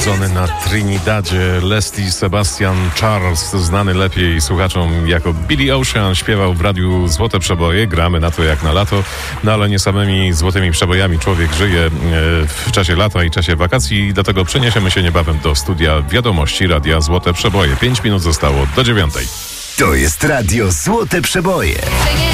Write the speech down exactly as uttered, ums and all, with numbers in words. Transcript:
urodzony na Trinidadzie, Leslie Sebastian Charles, znany lepiej słuchaczom jako Billy Ocean, śpiewał w radiu Złote Przeboje. Gramy na to jak na lato, no ale nie samymi złotymi przebojami człowiek żyje w czasie lata i czasie wakacji, dlatego przeniesiemy się niebawem do studia Wiadomości Radia Złote Przeboje. Pięć minut zostało do dziewiątej. To jest Radio Złote Przeboje.